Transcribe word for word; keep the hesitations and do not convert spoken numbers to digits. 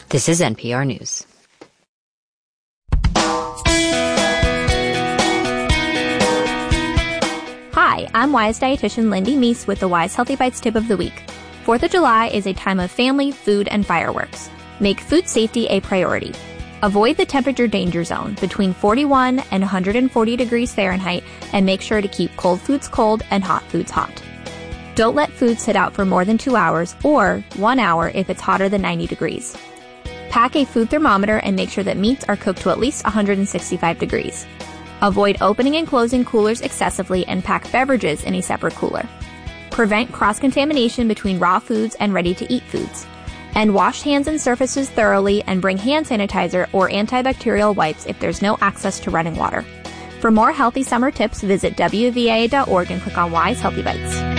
This is N P R News. Hi, I'm Wise dietitian Lindy Meese with the Wise Healthy Bites tip of the week. Fourth of July is a time of family, food, and fireworks. Make food safety a priority. Avoid the temperature danger zone between forty-one and one hundred forty degrees Fahrenheit and make sure to keep cold foods cold and hot foods hot. Don't let food sit out for more than two hours or one hour if it's hotter than ninety degrees. Pack a food thermometer and make sure that meats are cooked to at least one hundred sixty-five degrees. Avoid opening and closing coolers excessively and pack beverages in a separate cooler. Prevent cross-contamination between raw foods and ready-to-eat foods. And wash hands and surfaces thoroughly and bring hand sanitizer or antibacterial wipes if there's no access to running water. For more healthy summer tips, visit W V A dot org and click on Wise Healthy Bites.